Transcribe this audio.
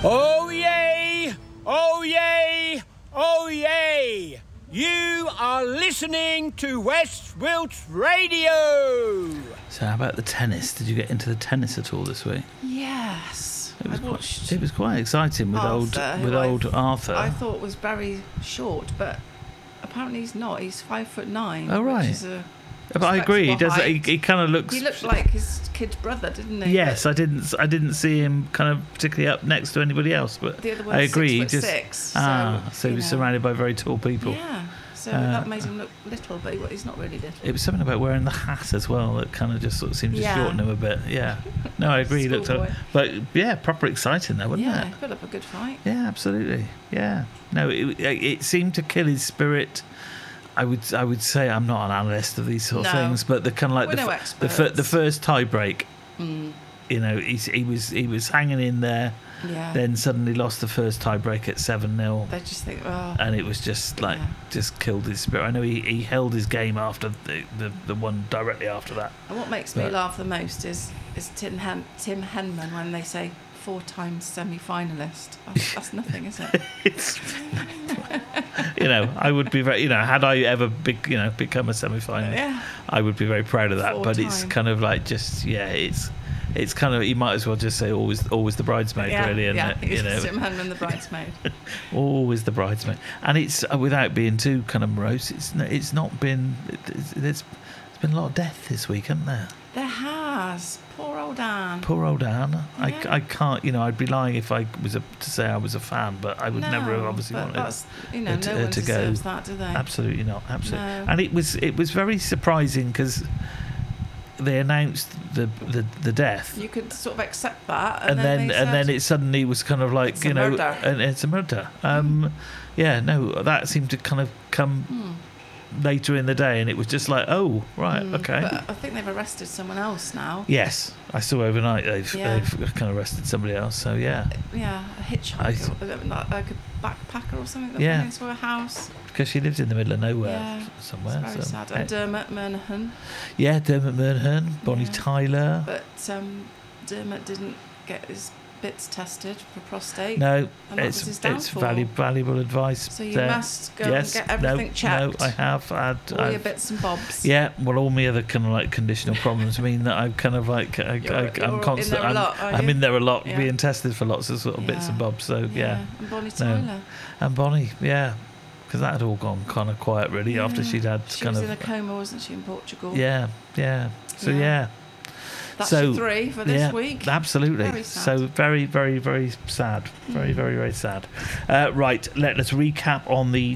Oh yay! Oh yay! Oh yay! You are listening to West Wilts Radio. So how about the tennis? Did you get into the tennis at all this week? Yes. It was quite exciting with old Arthur. I thought was very short, but apparently he's not. He's 5'9". Oh right. Which is a but I agree. He does. He kind of looks. He looked like his kid's brother, didn't he? Yes, I didn't see him kind of particularly up next to anybody else, but the other one I agree. 6'6". So he was surrounded by very tall people. Yeah. So that made him look little, but he's not really little. It was something about wearing the hat as well that kind of just sort of seemed to shorten him a bit. Yeah. No, I agree. He looked but yeah, proper exciting though, wasn't it? Yeah, put up a good fight. Yeah, absolutely. Yeah. No, it seemed to kill his spirit. I would say I'm not an analyst of these sort of things, but the kind of like the first tie break. You know, he was hanging in there. Yeah. Then suddenly lost the first tie break at 7-0. They just think, and it was just like just killed his spirit. I know he held his game after the one directly after that. And what makes me laugh the most is Tim Henman when they say 4 times semi-finalist. That's nothing, is it? It's, you know, I would be very, you know, had I ever become a semi-finalist, I would be very proud of that. 4 but times. It's kind of like just it's kind of, you might as well just say always the bridesmaid, really, isn't it? You know, Tim Henman, the bridesmaid. Always the bridesmaid, and it's without being too kind of morose. It's not been. There's been a lot of death this week, hasn't there? There has. Poor old Anne. Poor old Anne. Yeah. I can't. You know, I'd be lying if I was to say I was a fan, but I would never have obviously wanted no one deserves that, do they? Absolutely not. Absolutely. No. And it was very surprising because they announced the death. You could sort of accept that, and then it suddenly was kind of like, you know, murder. And it's a murder. Yeah, no, that seemed to kind of come later in the day, and it was just like, oh right, okay. But I think they've arrested someone else now. Yes, I saw overnight they've kind of arrested somebody else. So yeah, a hitchhiker, like a backpacker or something that went into a house. Because she lives in the middle of nowhere somewhere. It's very sad. And Dermot Murnaghan. Yeah, Dermot Murnaghan, Bonnie Tyler. But Dermot didn't get his bits tested for prostate. No, and that was his downfall. It's valuable advice. So you must go and get everything checked. No, I have had all your bits and bobs. Yeah, well, all my other kind of like conditional problems mean that I'm kind of like I'm constant. I'm in there a lot, being tested for lots of sort of bits and bobs. So yeah. And Bonnie Tyler. And Bonnie, because that had all gone kind of quiet really after she'd had she was in a coma, wasn't she, in Portugal? Yeah. So That's your 3 for this week. Absolutely. Very sad. So very, very, very sad. Very, very, very sad. Right, let's recap on the